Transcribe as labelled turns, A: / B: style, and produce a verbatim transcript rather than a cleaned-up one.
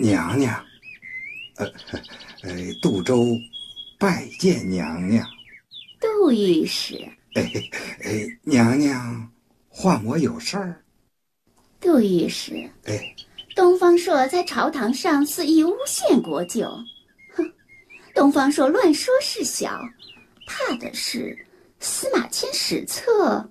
A: 娘娘，呃，呃，杜周拜见娘娘。
B: 杜御史。
A: 哎哎，娘娘，唤我有事儿。
B: 杜御史，
A: 哎，
B: 东方朔在朝堂上肆意诬陷国舅，哼，东方朔乱说事小，怕的是司马迁史册